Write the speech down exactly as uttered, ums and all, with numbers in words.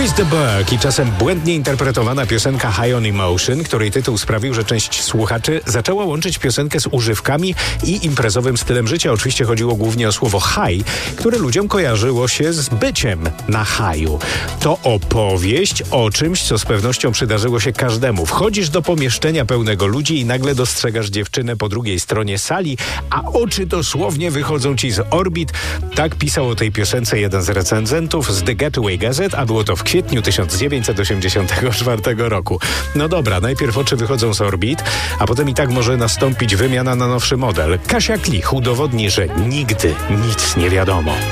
Chris de Burgh i czasem błędnie interpretowana piosenka High on Emotion, której tytuł sprawił, że część słuchaczy zaczęła łączyć piosenkę z używkami i imprezowym stylem życia. Oczywiście chodziło głównie o słowo high, które ludziom kojarzyło się z byciem na haju. To opowieść o czymś, co z pewnością przydarzyło się każdemu. Wchodzisz do pomieszczenia pełnego ludzi i nagle dostrzegasz dziewczynę po drugiej stronie sali, a oczy dosłownie wychodzą ci z orbit. Tak pisał o tej piosence jeden z recenzentów z The Getaway Gazette, a było to w kwietniu tysiąc dziewięćset osiemdziesiątego czwartego roku. No dobra, najpierw oczy wychodzą z orbit, a potem i tak może nastąpić wymiana na nowszy model. Kasia Klich udowodni, że nigdy nic nie wiadomo.